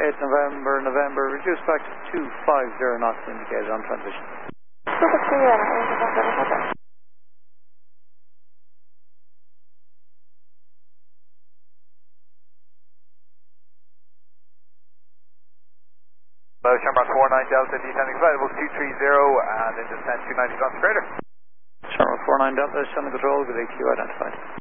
8 November, reduced back to 250 knots indicated on transition. Shamrock 49 Delta, descending available 230 and in descent 290 knots greater. Shamrock 49 Delta, descending control with AQ identified.